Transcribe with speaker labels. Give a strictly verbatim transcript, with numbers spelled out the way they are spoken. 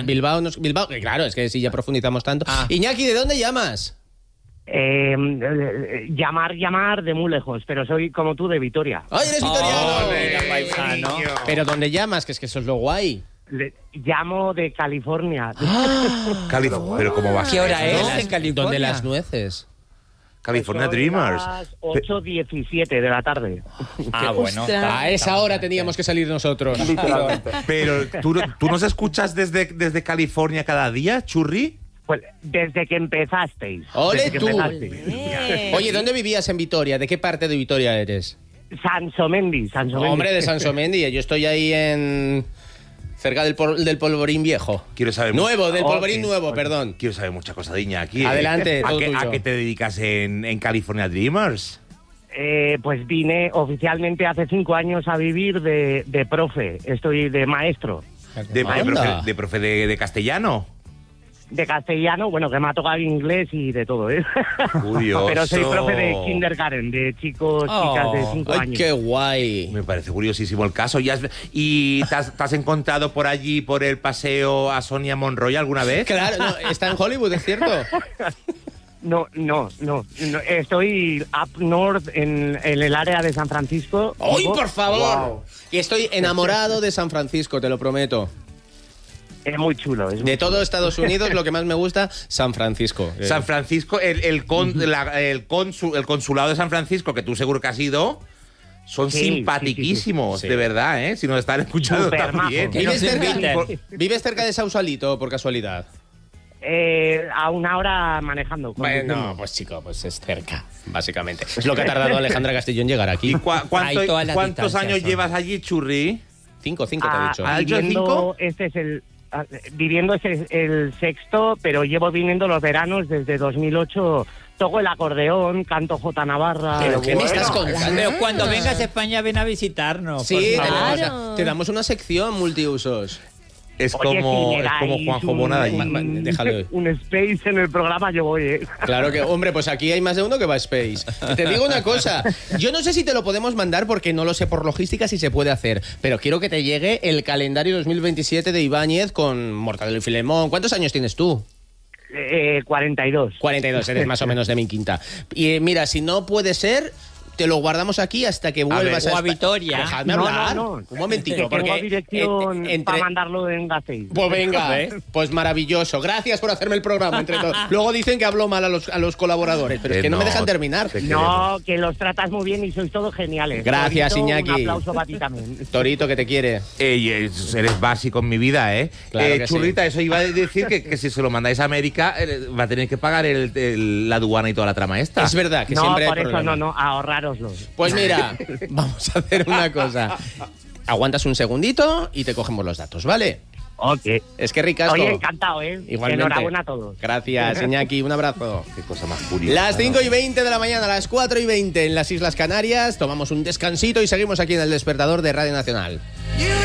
Speaker 1: Catalán.
Speaker 2: Bilbao, nos, Bilbao, claro, es que si ya profundizamos tanto.
Speaker 1: Ah.
Speaker 2: Iñaki, ¿de dónde llamas?
Speaker 3: Eh, eh, llamar, llamar de muy lejos, pero soy como tú de Vitoria.
Speaker 2: ¡Ay, eres vitoriano!
Speaker 1: Ole, paisano.
Speaker 2: Pero ¿dónde llamas? Que es que eso es lo guay.
Speaker 3: Le, llamo de California.
Speaker 4: Calif- pero ¿cómo va a
Speaker 1: ¿Qué
Speaker 4: ser
Speaker 1: hora
Speaker 4: eso,
Speaker 1: es
Speaker 4: no?
Speaker 1: en California?
Speaker 2: ¿Dónde las nueces?
Speaker 4: California
Speaker 3: Son
Speaker 4: Dreamers.
Speaker 3: las ocho diecisiete de la tarde.
Speaker 1: Ah, bueno.
Speaker 5: Ostras.
Speaker 2: A esa hora teníamos que salir nosotros.
Speaker 4: Pero ¿tú, ¿tú nos escuchas desde, desde California cada día, Churri?
Speaker 3: Pues desde que empezasteis.
Speaker 2: ¡Ole
Speaker 3: desde que
Speaker 2: tú!
Speaker 3: empezasteis.
Speaker 5: Eh.
Speaker 2: Oye, ¿dónde vivías en Vitoria? ¿De qué parte de Vitoria eres?
Speaker 3: Sansomendi, Sansomendi.
Speaker 2: Hombre, de Sansomendi. Yo estoy ahí en... cerca del, pol- del polvorín viejo.
Speaker 4: Quiero saber
Speaker 2: Nuevo, del
Speaker 3: Oh,
Speaker 2: polvorín
Speaker 3: sí.
Speaker 2: nuevo, perdón.
Speaker 4: Quiero saber mucha cosadiña aquí. ¿eh?
Speaker 2: Adelante,
Speaker 4: ¿A
Speaker 2: todo
Speaker 4: qué,
Speaker 2: tuyo.
Speaker 4: ¿A qué te dedicas en, en California Dreamers?
Speaker 3: Eh, pues vine oficialmente hace cinco años a vivir de, de profe. Estoy de maestro.
Speaker 4: De, de
Speaker 2: Anda.
Speaker 4: profe, de, profe de, de castellano.
Speaker 3: De castellano, bueno, que me ha tocado inglés y de todo, ¿eh?
Speaker 4: Curioso.
Speaker 3: Pero soy profe de kindergarten, de chicos,
Speaker 1: Oh.
Speaker 3: chicas de cinco
Speaker 2: ¡Ay,
Speaker 3: años.
Speaker 2: qué guay!
Speaker 4: Me parece curiosísimo el caso. ¿Y, has, y te, has, te has encontrado por allí, por el paseo, a Sonia Monroy alguna vez?
Speaker 2: Claro, no, está en Hollywood, ¿es cierto?
Speaker 3: No, no, no, no. Estoy up north en, en el área de San Francisco.
Speaker 2: ¡Ay,
Speaker 3: Vivo-
Speaker 2: por favor!
Speaker 3: Wow.
Speaker 2: Y estoy enamorado de San Francisco, te lo prometo.
Speaker 3: Es muy chulo. Es muy
Speaker 2: De todo
Speaker 3: chulo.
Speaker 2: Estados Unidos, lo que más me gusta, San Francisco. Eh,
Speaker 4: San Francisco, el, el, con- la- el, consu- el consulado de San Francisco, que tú seguro que has ido, son
Speaker 3: Sí,
Speaker 4: simpaticísimos,
Speaker 2: sí, sí, sí.
Speaker 4: de verdad, ¿eh? Si nos están escuchando
Speaker 3: Súper
Speaker 4: también.
Speaker 3: majos.
Speaker 1: Que nos
Speaker 2: ¿Vives, cerca,
Speaker 1: inviten.
Speaker 2: ¿Vives cerca de Sausalito, por casualidad?
Speaker 3: Eh, a una hora manejando.
Speaker 2: Bueno,
Speaker 3: conduciendo.
Speaker 2: pues chico, pues es cerca, básicamente. Es lo que ha tardado Alejandra Castillo en llegar aquí.
Speaker 4: ¿Y cua- cuánto-
Speaker 1: Hay todas las
Speaker 4: cuántos
Speaker 1: distancias,
Speaker 4: años
Speaker 1: son.
Speaker 4: llevas allí, Churri?
Speaker 2: Cinco, cinco te he
Speaker 3: Ah,
Speaker 2: dicho.
Speaker 4: ¿Has dicho
Speaker 3: viviendo,
Speaker 4: cinco?
Speaker 3: este es el ah, viviendo este es el sexto, pero llevo viniendo los veranos desde dos mil ocho. Toco el acordeón, canto J Navarra.
Speaker 2: ¿Pero qué me
Speaker 3: Bueno,
Speaker 2: estás contando?
Speaker 1: Pero cuando vengas a España, ven a visitarnos.
Speaker 2: Sí,
Speaker 1: por
Speaker 2: te,
Speaker 1: favor.
Speaker 2: damos,
Speaker 5: Claro.
Speaker 2: te damos una sección multiusos.
Speaker 4: Es
Speaker 3: Oye,
Speaker 4: como,
Speaker 3: si me
Speaker 4: es como
Speaker 3: dais
Speaker 4: Juanjo
Speaker 3: un-
Speaker 4: Bonada allí.
Speaker 2: Ma- ma- déjalo.
Speaker 3: Un space en el programa, yo voy, ¿eh?
Speaker 2: Claro que, hombre, pues aquí hay más de uno que va a Space. Te digo una cosa, yo no sé si te lo podemos mandar porque no lo sé por logística si se puede hacer, pero quiero que te llegue el calendario dos mil veintisiete de Ibáñez con Mortadelo y Filemón. ¿Cuántos años tienes tú?
Speaker 3: Eh, cuarenta y dos.
Speaker 2: cuarenta y dos, eres más o menos de mi quinta. Y eh, mira, si no puede ser, te lo guardamos aquí hasta que vuelvas
Speaker 1: ver, o a
Speaker 2: Espa-
Speaker 1: Vitoria.
Speaker 2: Dejadme
Speaker 3: No,
Speaker 2: hablar.
Speaker 3: no, no.
Speaker 2: Un momentito,
Speaker 3: Que
Speaker 2: porque
Speaker 3: tengo dirección
Speaker 2: en- entre-
Speaker 3: para mandarlo en Gasteiz.
Speaker 2: Pues venga,
Speaker 1: ¿Ves?
Speaker 2: pues maravilloso. Gracias por hacerme el programa entre todos. Luego dicen que hablo mal a los, a los colaboradores, pero es
Speaker 4: Eh,
Speaker 2: que no, me
Speaker 4: no,
Speaker 2: dejan terminar.
Speaker 4: te
Speaker 3: No, que los tratas muy bien y sois todos geniales.
Speaker 2: Gracias,
Speaker 3: Torito,
Speaker 2: Iñaki.
Speaker 3: Un aplauso para ti también.
Speaker 2: Torito, que te quiere.
Speaker 4: Ey, es- eres básico en mi vida, ¿eh?
Speaker 2: Claro
Speaker 4: Eh,
Speaker 2: que
Speaker 4: Churrita, eso iba a decir que, que si se lo mandáis a América, eh, va a tener que pagar el, el- la aduana y toda la trama esta.
Speaker 2: Es verdad que
Speaker 3: No,
Speaker 2: siempre hay
Speaker 3: por eso
Speaker 2: problema.
Speaker 3: no, no, ahorrároslo.
Speaker 2: Pues mira, vamos a hacer una cosa. Aguantas un segundito y te cogemos los datos, ¿vale?
Speaker 3: Ok.
Speaker 2: Es que ricasco.
Speaker 3: Oye, encantado, ¿eh?
Speaker 2: Igualmente.
Speaker 3: Enhorabuena a todos.
Speaker 2: Gracias, Iñaki. Un abrazo.
Speaker 4: Qué cosa más curiosa.
Speaker 2: Las
Speaker 4: ¿no?
Speaker 2: cinco y veinte de la mañana, las cuatro y veinte en las Islas Canarias. Tomamos un descansito y seguimos aquí en el Despertador de Radio Nacional.